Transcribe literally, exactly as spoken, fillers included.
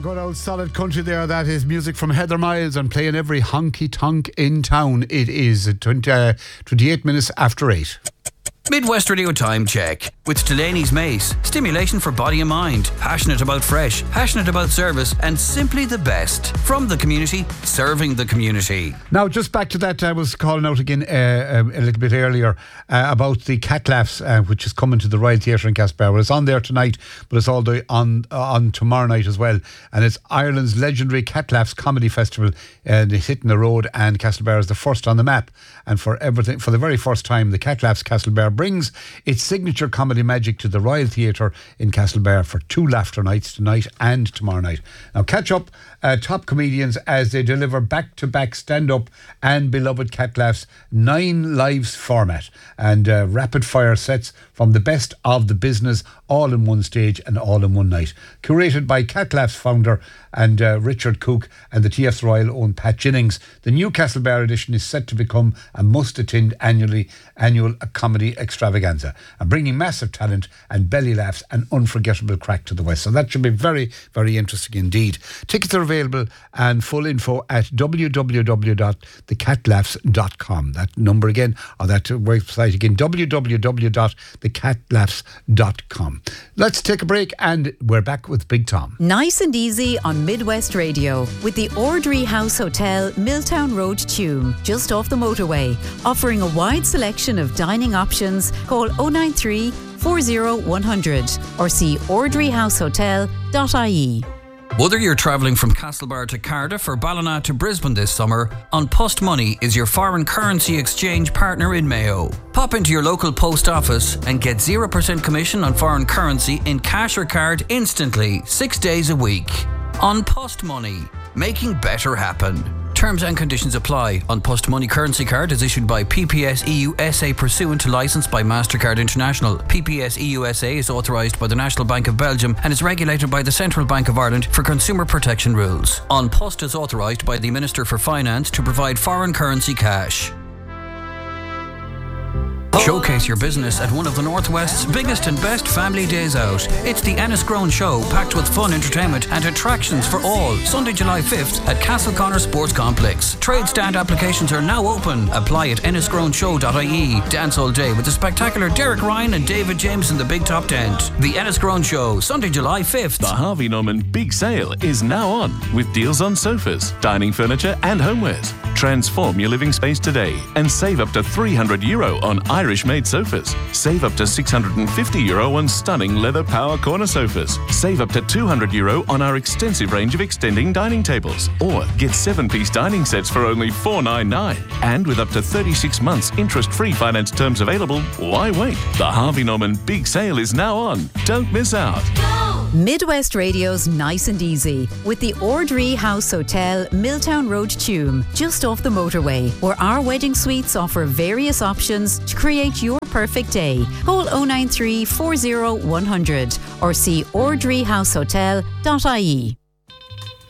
Good old solid country there. That is music from Heather Miles and playing every honky tonk in town. It is twenty, uh, twenty-eight minutes after eight. Midwest Radio Time Check with Delaney's Mace. Stimulation for body and mind. Passionate about fresh, passionate about service, and simply the best. From the community, serving the community. Now, just back to that, I was calling out again uh, a little bit earlier uh, about the Cat Laughs, uh, which is coming to the Royal Theatre in Castlebar. Well, it's on there tonight, but it's all the, on uh, on tomorrow night as well. And it's Ireland's legendary Cat Laughs Comedy Festival. And it's hitting the road, and Castlebar is the first on the map. And for everything, for the very first time, the Cat Laughs Castlebar brings its signature comedy magic to the Royal Theatre in Castlebar for two laughter nights tonight and tomorrow night. Now catch up uh, top comedians as they deliver back-to-back stand-up and beloved Cat Laughs nine lives format and uh, rapid-fire sets from the best of the business, all in one stage and all in one night. Curated by Cat Laughs founder and uh, Richard Cook and the T F's Royal own Pat Jennings, the new Castlebar edition is set to become a must-attend annually annual comedy extravaganza and bringing massive talent and belly laughs and unforgettable crack to the West. So that should be very, very interesting indeed. Tickets are available and full info at w w w dot the cat laughs dot com. That number again, or that website again, w w w dot the cat laughs dot com. Let's take a break and we're back with Big Tom. Nice and easy on Midwest Radio with the Ordry House Hotel, Milltown Road, Tuam, just off the motorway. Offering a wide selection of dining options. Call oh nine three, four oh one hundred or see ordry house hotel dot I E. Whether you're travelling from Castlebar to Cardiff or Ballina to Brisbane this summer, An Post Money is your foreign currency exchange partner in Mayo. Pop into your local post office and get zero percent commission on foreign currency in cash or card instantly, six days a week. An Post Money, making better happen. Terms and conditions apply. An Post Money currency card is issued by P P S E U S A pursuant to licence by MasterCard International. P P S E U S A is authorised by the National Bank of Belgium and is regulated by the Central Bank of Ireland for consumer protection rules. An Post is authorised by the Minister for Finance to provide foreign currency cash. Showcase your business at one of the Northwest's biggest and best family days out. It's the Enniscrone Show, packed with fun, entertainment and attractions for all. Sunday, July fifth at Castleconnor Sports Complex. Trade stand applications are now open. Apply at enniscrone show dot I E. Dance all day with the spectacular Derek Ryan and David James in the Big Top Tent. The Enniscrone Show, Sunday, July fifth. The Harvey Norman Big Sale is now on with deals on sofas, dining furniture and homewares. Transform your living space today and save up to three hundred euro on Irish-made sofas. Save up to six hundred fifty euro on stunning leather power corner sofas. Save up to two hundred euro on our extensive range of extending dining tables. Or get seven-piece dining sets for only four ninety-nine. And with up to thirty-six months interest-free finance terms available, why wait? The Harvey Norman Big Sale is now on. Don't miss out. Midwest Radio's Nice and Easy with the Ordry House Hotel, Milltown Road, Tuam, just off the motorway, where our wedding suites offer various options to create your perfect day. Call oh nine three, four oh one hundred or see ordry house hotel dot I E.